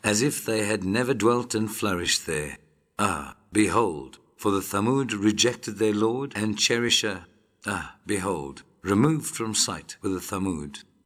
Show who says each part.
Speaker 1: as if they had never dwelt and flourished there. Ah, behold, for the Thamud rejected their Lord and cherisher. Ah, behold, removed from sight were the Thamud.